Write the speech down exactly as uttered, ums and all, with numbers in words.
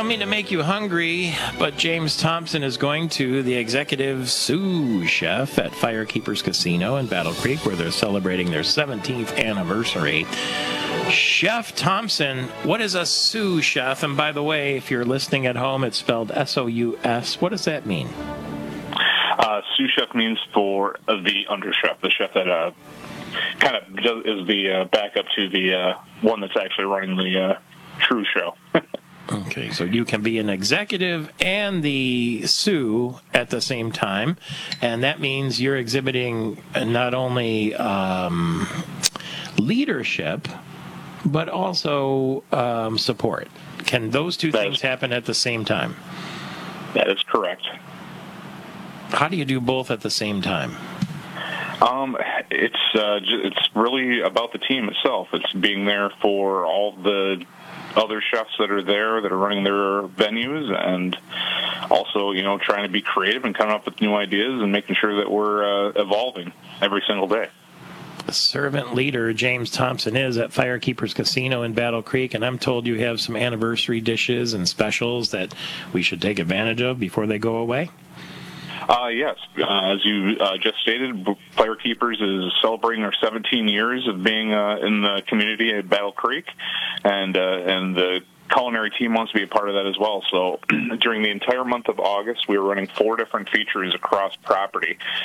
mean to make you hungry, but James Thompson is going to the executive sous chef at Firekeepers Casino in Battle Creek, where they're celebrating their seventeenth anniversary. Chef Thompson, what is a sous chef? And by the way, if you're listening at home, it's spelled S O U S. What does that mean? Uh, sous chef means for uh, the under chef, the chef that uh, kind of does, is the uh, backup to the uh, one that's actually running the uh, true show. Okay, so you can be an executive and the sous at the same time, and that means you're exhibiting not only um, leadership, but also um, support. Can those two that things is, happen at the same time? That is correct. How do you do both at the same time? Um, it's uh, it's really about the team itself. It's being there for all the other chefs that are there that are running their venues, and also, you know, trying to be creative and coming up with new ideas and making sure that we're uh, evolving every single day. Servant leader James Thompson is at Firekeepers Casino in Battle Creek, and I'm told you have some anniversary dishes and specials that we should take advantage of before they go away. Uh, yes, uh, as you uh, just stated, Firekeepers is celebrating our seventeen years of being uh, in the community at Battle Creek, and uh, and the culinary team wants to be a part of that as well. So during the entire month of August, we were running four different features across property.